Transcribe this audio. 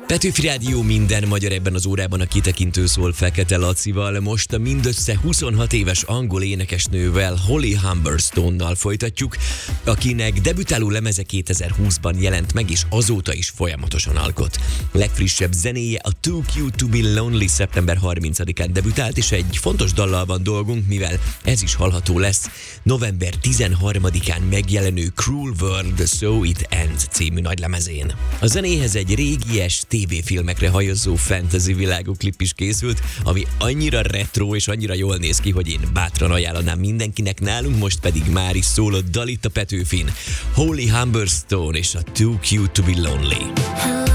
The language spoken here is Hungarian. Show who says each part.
Speaker 1: Petőfi Rádió, minden magyar ebben az órában, a kitekintő szól Fekete Lacival. Most a mindössze 26 éves angol énekesnővel, Holly Humberstone-nal folytatjuk, akinek debütáló lemeze 2020-ban jelent meg, és azóta is folyamatosan alkot. Legfrissebb zenéje, a Too Cute to Be Lonely szeptember 30-án debütált, és egy fontos dallal van dolgunk, mivel ez is hallható lesz november 13-án megjelenő Cruel World, So It Ends című nagylemezén. A zenéhez egy régies TV-filmekre hajazó fantasy világú klip is készült, ami annyira retro és annyira jól néz ki, hogy én bátran ajánlanám mindenkinek. Nálunk most pedig már is szólott dal itt a Petőfin. Holly Humberstone és a Too Cute to Be Lonely.